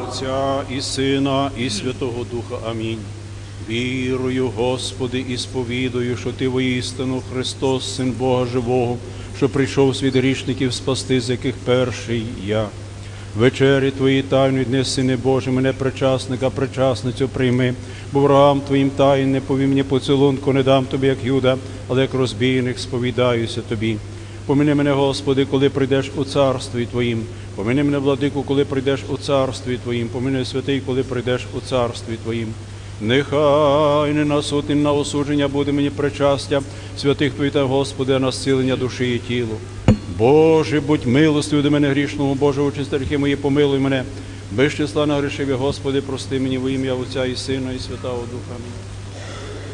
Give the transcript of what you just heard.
Отця і Сина, і Святого Духа. Амінь. Вірую, Господи, і сповідую, що Ти воістину Христос, Син Бога Живого, що прийшов світ грішників спасти, з яких перший я. Вечері Твої тайної дни, Сине Боже, мене причасника, причасницю прийми, бо ворогам Твоїм таїн не повім мені поцілунку, не дам Тобі, як Юда, але як розбійник сповідаюся Тобі. Помини мене, Господи, коли прийдеш у царстві Твоїм. Помини мене, Владику, коли прийдеш у царстві Твоїм. Помини, Святий, коли прийдеш у царстві Твоїм. Нехай не на суд, не на осудження буде мені причастя святих Твоїх та Господи, а на зцілення душі і тілу. Боже, будь милостивий до мене грішному, Боже, очисти гріхи мої, помилуй мене. Без числа нагрішив я, Господи, прости мені во ім'я Отця і Сина, і Святого Духа. Амінь.